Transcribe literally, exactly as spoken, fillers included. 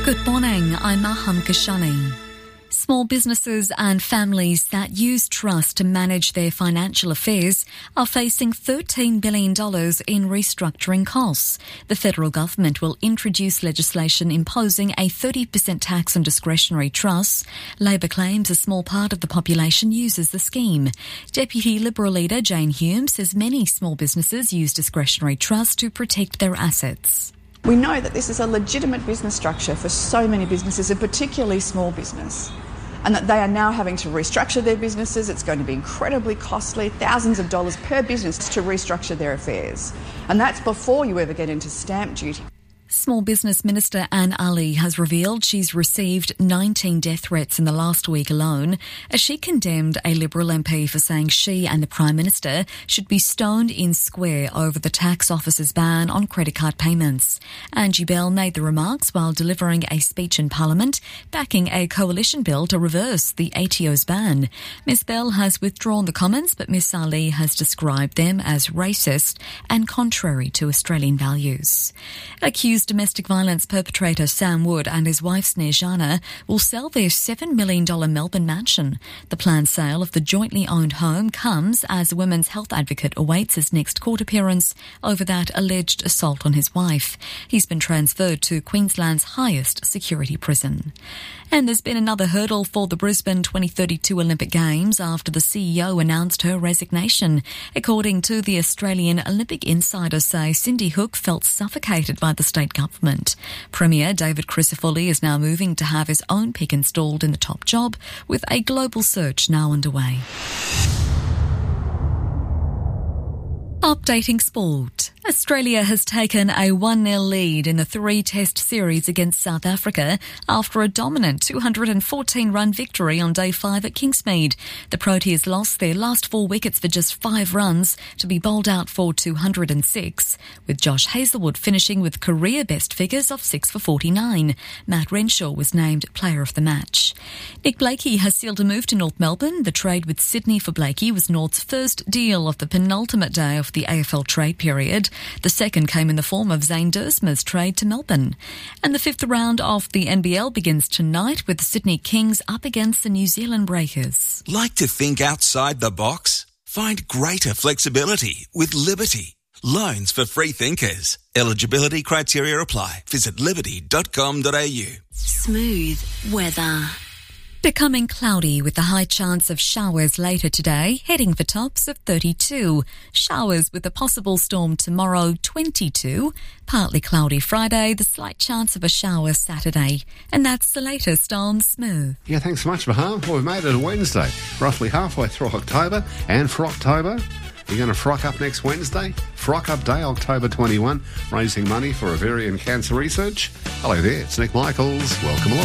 Good morning, I'm Maham Kashani. Small businesses and families that use trust to manage their financial affairs are facing thirteen billion dollars in restructuring costs. The federal government will introduce legislation imposing a thirty percent tax on discretionary trusts. Labor claims a small part of the population uses the scheme. Deputy Liberal leader Jane Hume says many small businesses use discretionary trusts to protect their assets. We know that this is a legitimate business structure for so many businesses, and particularly small business, and that they are now having to restructure their businesses. It's going to be incredibly costly, thousands of dollars per business to restructure their affairs. And that's before you ever get into stamp duty. Small Business Minister Anne Ali has revealed she's received nineteen death threats in the last week alone, as she condemned a Liberal M P for saying she and the Prime Minister should be stoned in square over the tax office's ban on credit card payments. Angie Bell made the remarks while delivering a speech in Parliament, backing a coalition bill to reverse the A T O's ban. Miss Bell has withdrawn the comments, but Miss Ali has described them as racist and contrary to Australian values. Accused domestic violence perpetrator Sam Wood and his wife Snezana will sell their seven million dollars Melbourne mansion. The planned sale of the jointly owned home comes as a women's health advocate awaits his next court appearance over that alleged assault on his wife. He's been transferred to Queensland's highest security prison. And there's been another hurdle for the Brisbane twenty thirty-two Olympic Games after the C E O announced her resignation. According to the Australian Olympic Insider say, Cindy Hook felt suffocated by the state government. Premier David Crisafulli is now moving to have his own pick installed in the top job, with a global search now underway. Updating sport. Australia has taken a one nil lead in the three-test series against South Africa after a dominant two hundred fourteen run victory on day five at Kingsmead. The Proteas lost their last four wickets for just five runs to be bowled out for two hundred six, with Josh Hazlewood finishing with career-best figures of six for forty-nine. Matt Renshaw was named Player of the Match. Nick Blakey has sealed a move to North Melbourne. The trade with Sydney for Blakey was North's first deal of the penultimate day of the A F L trade period. The second came in the form of Zane Duursma's trade to Melbourne. And the fifth round of the N B L begins tonight with the Sydney Kings up against the New Zealand Breakers. Like to think outside the box? Find greater flexibility with Liberty. Loans for free thinkers. Eligibility criteria apply. Visit liberty dot com dot a u. Smooth weather. Becoming cloudy with a high chance of showers later today, heading for tops of thirty-two. Showers with a possible storm tomorrow, twenty-two. Partly cloudy Friday, the slight chance of a shower Saturday. And that's the latest on Smooth. Yeah, thanks so much, Maham. Well, we've made it a Wednesday, roughly halfway through October. And for October, you're going to frock up next Wednesday. Frock Up Day, October twenty-first, raising money for ovarian cancer research. Hello there, it's Nick Michaels. Welcome along.